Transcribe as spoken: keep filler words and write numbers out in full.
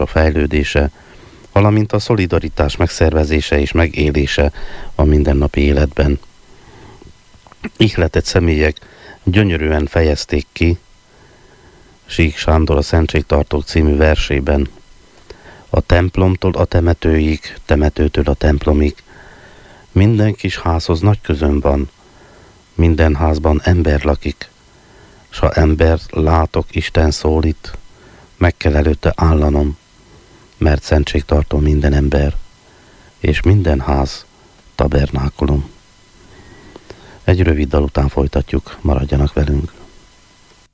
a fejlődése, valamint a szolidaritás megszervezése és megélése a mindennapi életben. Ihletett személyek gyönyörűen fejezték ki Sík Sándor a Szentségtartók című versében. A templomtól a temetőig, temetőtől a templomig. Minden kis házhoz nagy közön van, minden házban ember lakik, s ha embert látok, Isten szólít, meg kell előtte állanom, mert szentségtartó minden ember, és minden ház tabernákulum. Egy rövid dal után folytatjuk, maradjanak velünk.